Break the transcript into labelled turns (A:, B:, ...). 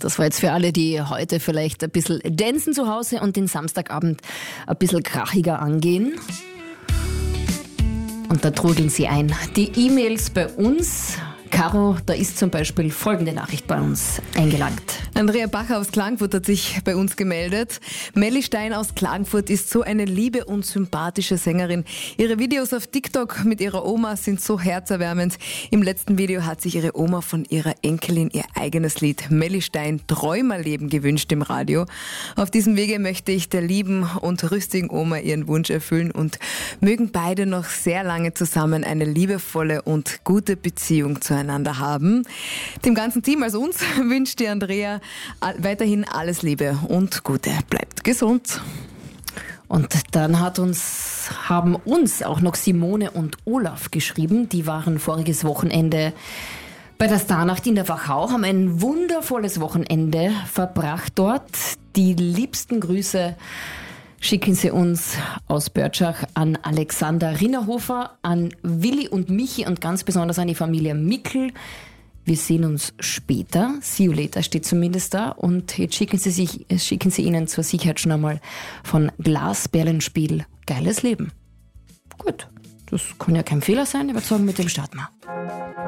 A: Das war jetzt für alle, die heute vielleicht ein bisschen dancen zu Hause und den Samstagabend ein bisschen krachiger angehen. Und da trudeln sie ein. Die E-Mails bei uns. Caro, da ist zum Beispiel folgende Nachricht bei uns eingelangt.
B: Andrea Bacher aus Klagenfurt hat sich bei uns gemeldet. Melli Stein aus Klagenfurt ist so eine liebe und sympathische Sängerin. Ihre Videos auf TikTok mit ihrer Oma sind so herzerwärmend. Im letzten Video hat sich ihre Oma von ihrer Enkelin ihr eigenes Lied Melli Stein Träumerleben gewünscht im Radio. Auf diesem Wege möchte ich der lieben und rüstigen Oma ihren Wunsch erfüllen und mögen beide noch sehr lange zusammen eine liebevolle und gute Beziehung zueinander haben. Dem ganzen Team, also uns, wünscht die Andrea weiterhin alles Liebe und Gute. Bleibt gesund.
A: Und dann haben uns auch noch Simone und Olaf geschrieben. Die waren voriges Wochenende bei der Starnacht in der Wachau, haben ein wundervolles Wochenende verbracht dort. Die liebsten Grüße schicken Sie uns aus Börtschach an Alexander Rinnerhofer, an Willi und Michi und ganz besonders an die Familie Mickel. Wir sehen uns später. See you later steht zumindest da. Und jetzt schicken Sie ihnen zur Sicherheit schon einmal von Glasperlenspiel Geiles Leben. Gut, das kann ja kein Fehler sein. Überzeugen mit dem starten wir.